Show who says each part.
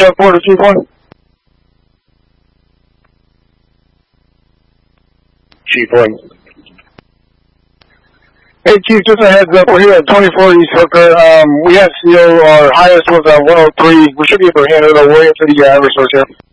Speaker 1: check for the Chief 1. Chief 1. Hey Chief, just a heads up, we're here at 24 East Hooker. We had CO, our highest was at 103. We should be able to handle it. We're into the resource here.